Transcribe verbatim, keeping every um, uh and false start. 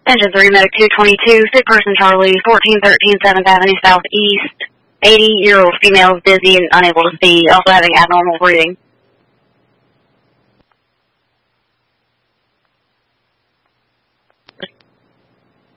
Engine three, Medic two twenty-two, sick person Charlie, fourteen thirteen seventh Avenue Southeast. eighty-year-old female is dizzy and unable to see, also having abnormal breathing.